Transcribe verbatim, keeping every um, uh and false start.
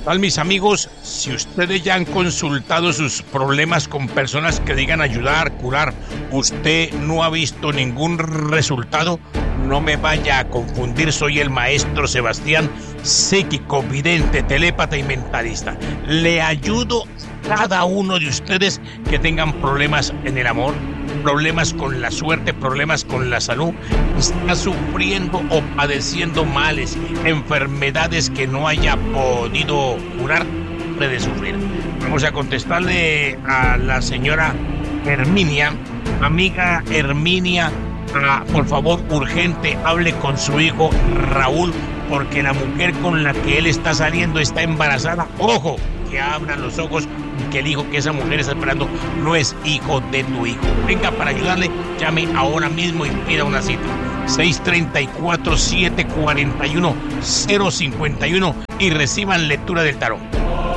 tal, mis amigos? Si ustedes ya han consultado sus problemas con personas que digan ayudar, curar, ¿usted no ha visto ningún resultado? No me vaya a confundir, soy el maestro Sebastián, psíquico, vidente, telépata y mentalista. Le ayudo a cada uno de ustedes que tengan problemas en el amor, problemas con la suerte, problemas con la salud, está sufriendo o padeciendo males, enfermedades que no haya podido curar, puede sufrir. Vamos a contestarle a la señora Herminia. Amiga Herminia, ah, por favor, urgente, hable con su hijo Raúl, porque la mujer con la que él está saliendo está embarazada. ¡Ojo! Que abran los ojos, que el hijo que esa mujer está esperando no es hijo de tu hijo. Venga, para ayudarle, llame ahora mismo y pida una cita. seis tres cuatro, siete cuatro uno, cero cinco uno y reciban lectura del tarot.